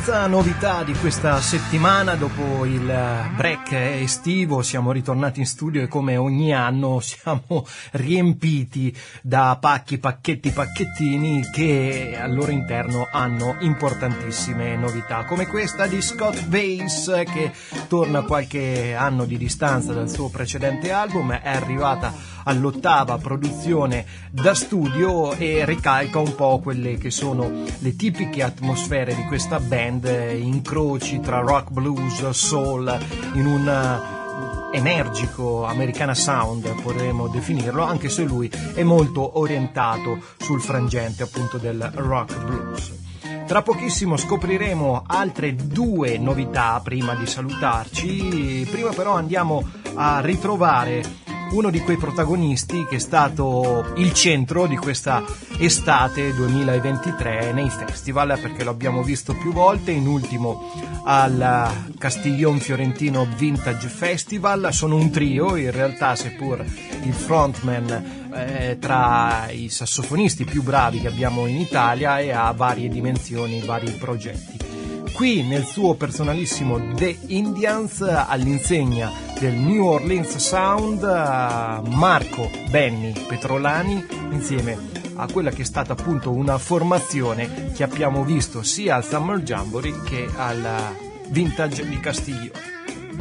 Terza novità di questa settimana, dopo il break estivo siamo ritornati in studio e come ogni anno siamo riempiti da pacchettini che al loro interno hanno importantissime novità, come questa di Scott Bass, che torna qualche anno di distanza dal suo precedente album, è arrivata all'8ª produzione da studio e ricalca un po' quelle che sono le tipiche atmosfere di questa band, incroci tra rock, blues, soul, in un energico Americana sound potremmo definirlo, anche se lui è molto orientato sul frangente appunto del rock blues. Tra pochissimo scopriremo altre 2 novità prima di salutarci. Prima però andiamo a ritrovare uno di quei protagonisti che è stato il centro di questa estate 2023 nei festival, perché lo abbiamo visto più volte, in ultimo al Castiglion Fiorentino Vintage Festival. Sono un trio in realtà, seppur il frontman tra i sassofonisti più bravi che abbiamo in Italia e ha varie dimensioni, vari progetti. Qui nel suo personalissimo The Indians, all'insegna del New Orleans Sound, Marco Benny Petrolani, insieme a quella che è stata appunto una formazione che abbiamo visto sia al Summer Jamboree che al Vintage di Castiglione.